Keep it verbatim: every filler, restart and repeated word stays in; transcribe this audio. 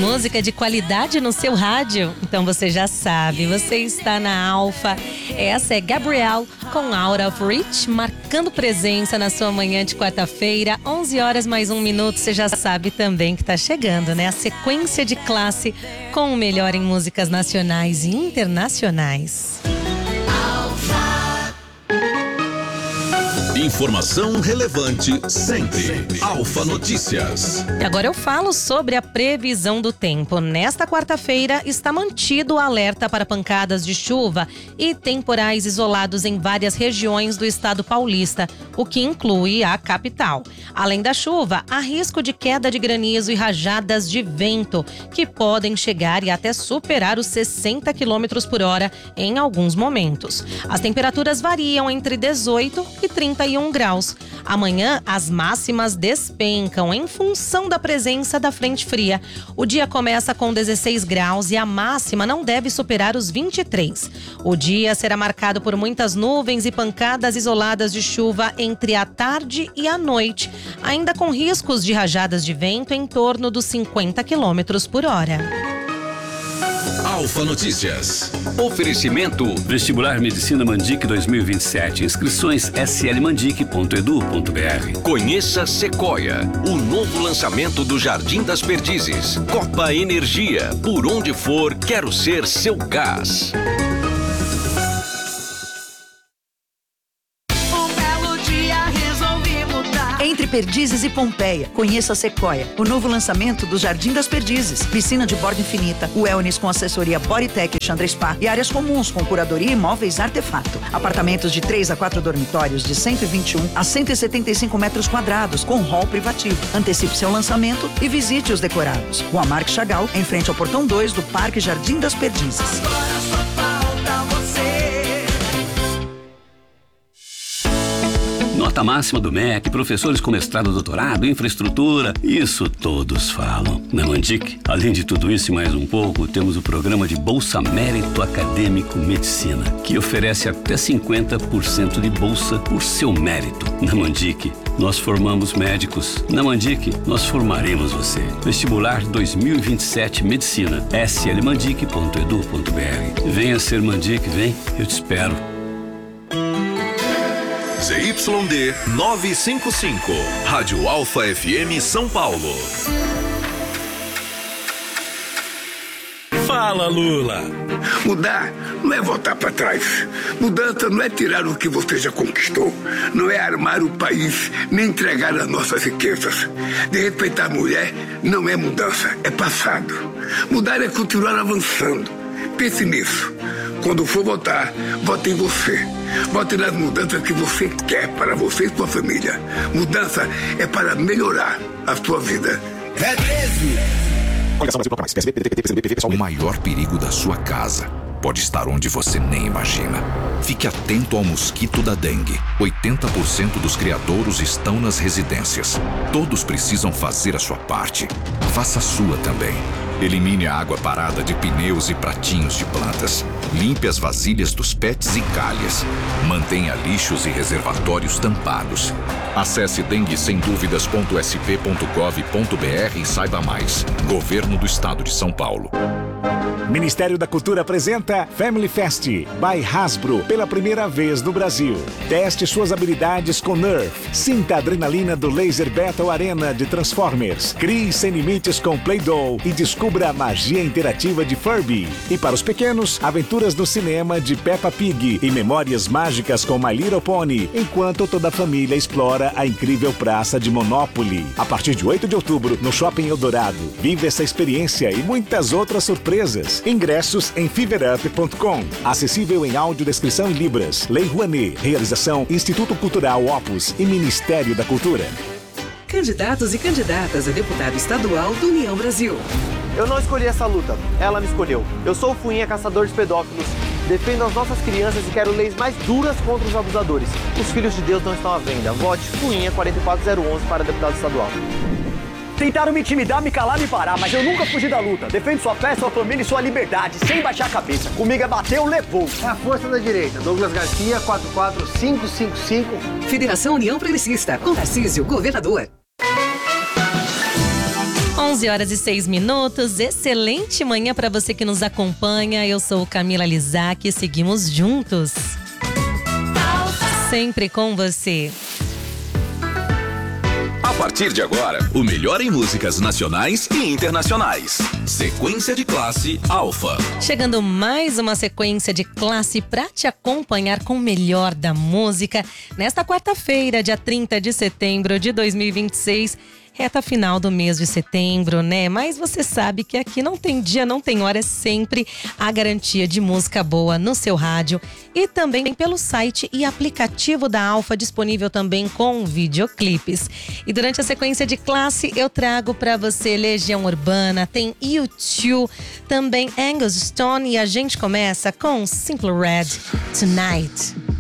música de qualidade no seu rádio? Então você já sabe, você está na Alfa. Essa é Gabriel com Out of Reach, marcando presença na sua manhã de quarta-feira, onze horas mais um minuto. Você já sabe também que está chegando, né? A sequência de classe com o melhor em músicas nacionais e internacionais. Informação relevante sempre. Alfa Notícias. E agora eu falo sobre a previsão do tempo. Nesta quarta-feira está mantido o alerta para pancadas de chuva e temporais isolados em várias regiões do estado paulista, o que inclui a capital. Além da chuva, há risco de queda de granizo e rajadas de vento, que podem chegar e até superar os sessenta quilômetros por hora em alguns momentos. As temperaturas variam entre dezoito e trinta e um graus. Amanhã, as máximas despencam em função da presença da frente fria. O dia começa com dezesseis graus e a máxima não deve superar os vinte e três. O dia será marcado por muitas nuvens e pancadas isoladas de chuva entre a tarde e a noite, ainda com riscos de rajadas de vento em torno dos cinquenta quilômetros por hora. Alfa Notícias. Oferecimento Vestibular Medicina Mandic dois mil e vinte e sete. Inscrições s l mandic ponto edu ponto b r. Conheça Sequoia, o novo lançamento do Jardim das Perdizes. Copa Energia, por onde for, quero ser seu gás. Entre Perdizes e Pompeia, conheça a Sequoia, o novo lançamento do Jardim das Perdizes. Piscina de borda infinita, wellness com assessoria Bodytech e Chandra Spa e áreas comuns com curadoria e móveis artefato. Apartamentos de três a quatro dormitórios de cento e vinte e um a cento e setenta e cinco metros quadrados com hall privativo. Antecipe seu lançamento e visite os decorados. Rua Marques Chagall, em frente ao portão dois do Parque Jardim das Perdizes. Nota máxima do M E C, professores com mestrado, doutorado, infraestrutura, isso todos falam. Na Mandic, além de tudo isso e mais um pouco, temos o programa de Bolsa Mérito Acadêmico Medicina, que oferece até cinquenta por cento de bolsa por seu mérito. Na Mandic, nós formamos médicos. Na Mandic, nós formaremos você. Vestibular dois mil e vinte e sete Medicina, s l mandic ponto edu ponto b r. Venha ser Mandic, vem, eu te espero. Z Y D novecentos e cinquenta e cinco, Rádio Alfa F M São Paulo. Fala, Lula. Mudar não é voltar para trás. Mudança não é tirar o que você já conquistou. Não é armar o país, nem entregar as nossas riquezas. De respeitar a mulher não é mudança, é passado. Mudar é continuar avançando. Pense nisso. Quando for votar, vote em você. Vote nas mudanças que você quer para você e sua família. Mudança é para melhorar a sua vida. É treze! O maior perigo da sua casa pode estar onde você nem imagina. Fique atento ao mosquito da dengue. oitenta por cento dos criadouros estão nas residências. Todos precisam fazer a sua parte. Faça a sua também. Elimine a água parada de pneus e pratinhos de plantas. Limpe as vasilhas dos pets e calhas. Mantenha lixos e reservatórios tampados. Acesse dengue sem dúvidas ponto s p ponto gov ponto b r e saiba mais. Governo do Estado de São Paulo. Ministério da Cultura apresenta Family Fest by Hasbro pela primeira vez no Brasil. Teste suas habilidades com Nerf. Sinta a adrenalina do Laser Battle Arena de Transformers. Crie sem limites com Play-Doh e descubra a magia interativa de Furby. E para os pequenos, aventuras no cinema de Peppa Pig e memórias mágicas com My Little Pony, enquanto toda a família explora a incrível praça de Monopoly. A partir de oito de outubro, no Shopping Eldorado. Vive essa experiência e muitas outras surpresas. Ingressos em fever up ponto com. Acessível em audiodescrição em Libras. Lei Rouanet. Realização Instituto Cultural Opus e Ministério da Cultura. Candidatos e candidatas a deputado estadual do União Brasil. Eu não escolhi essa luta, ela me escolheu. Eu sou o Fuinha, caçador de pedófilos. Defendo as nossas crianças e quero leis mais duras contra os abusadores. Os filhos de Deus não estão à venda. Vote Fuinha quatro quatro zero um um para deputado estadual. Tentaram me intimidar, me calar, me parar, mas eu nunca fugi da luta. Defendo sua fé, sua família e sua liberdade, sem baixar a cabeça. Comigo é bateu, levou. É a força da direita. Douglas Garcia, quatro quatro cinco cinco cinco. Federação União Progressista, com Tarcísio, governador. onze horas e seis minutos, excelente manhã para você que nos acompanha. Eu sou Camila Lizac e seguimos juntos. Sempre com você. A partir de agora, o melhor em músicas nacionais e internacionais. Sequência de classe Alfa. Chegando mais uma sequência de classe para te acompanhar com o melhor da música. Nesta quarta-feira, dia trinta de setembro de dois mil e vinte e seis. Reta final do mês de setembro, né? Mas você sabe que aqui não tem dia, não tem hora, é sempre a garantia de música boa no seu rádio e também pelo site e aplicativo da Alfa, disponível também com videoclipes. E durante a sequência de classe eu trago para você Legião Urbana, tem U dois, também Angus Stone e a gente começa com Simple Red, Tonight.